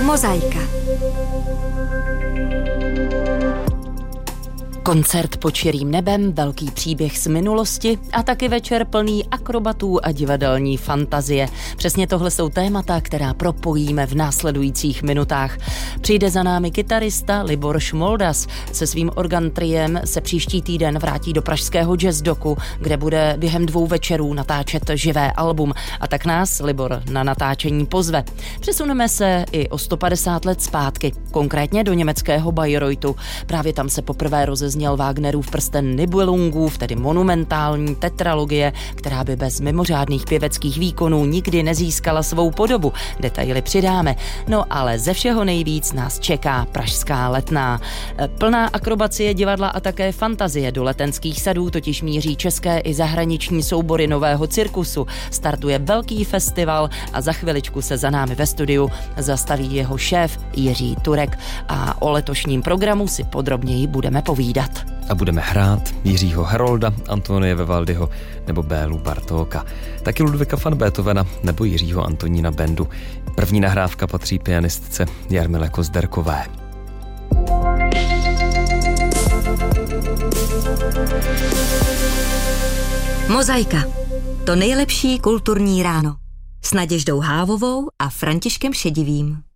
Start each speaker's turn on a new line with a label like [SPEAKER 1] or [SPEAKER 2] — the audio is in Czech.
[SPEAKER 1] Mozaika.
[SPEAKER 2] Koncert pod širým nebem, velký příběh z minulosti a taky večer plný akrobatů a divadelní fantazie. Přesně tohle jsou témata, která propojíme v následujících minutách. Přijde za námi kytarista Libor Šmoldas. Se svým organ triem se příští týden vrátí do pražského Jazz Doku, kde bude během 2 večerů natáčet živé album. A tak nás Libor na natáčení pozve. Přesuneme se i o 150 let zpátky, konkrétně do německého Bayreuthu. Právě tam se poprvé rozezněl Wagnerův prsten Nibelungův, tedy monumentální tetralogie, která by bez mimořádných pěveckých výkonů nikdy nezískala svou podobu. Detaily přidáme. No ale ze všeho nejvíc nás čeká pražská Letná. Plná akrobacie, divadla a také fantazie. Do Letenských sadů totiž míří české i zahraniční soubory nového cirkusu. Startuje velký festival a za chviličku se za námi ve studiu zastaví jeho šéf Jiří Turek a o letošním programu si podrobněji budeme povídat.
[SPEAKER 3] A budeme hrát Jiřího Herolda, Antonie Vivaldiho nebo Bélu Bartóka. Taky Ludwika van Beethovena nebo Jiřího Antonína Bendu. První nahrávka patří pianistce Jarmile Kozderkové.
[SPEAKER 1] Mozaika. To nejlepší kulturní ráno. S Naděždou Hávovou a Františkem Šedivým.